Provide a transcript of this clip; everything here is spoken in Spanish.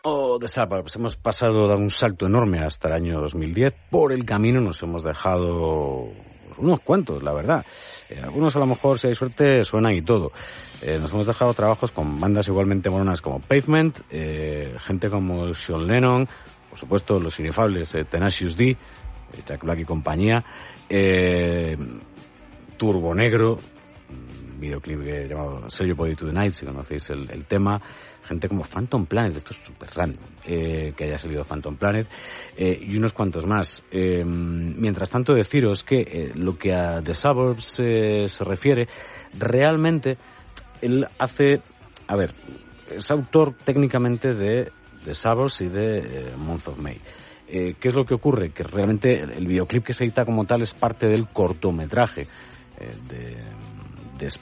Oh, The Suburbs. Hemos pasado, dado un salto enorme hasta el año 2010. Por el camino nos hemos dejado unos cuantos, la verdad. Algunos a lo mejor, si hay suerte, suenan y todo. Nos hemos dejado trabajos con bandas igualmente mononas como Pavement, gente como Sean Lennon, por supuesto los inefables Tenacious D, Jack Black y compañía, Turbo Negro, videoclip llamado Sell Your Body to the Night, si conocéis el tema, gente como Phantom Planet, esto es súper random, que haya salido Phantom Planet, y unos cuantos más. Mientras tanto, deciros que lo que a The Suburbs se refiere, realmente él hace, es autor técnicamente de The Suburbs y de Month of May. ¿Qué es lo que ocurre? Que realmente el videoclip que se edita como tal es parte del cortometraje de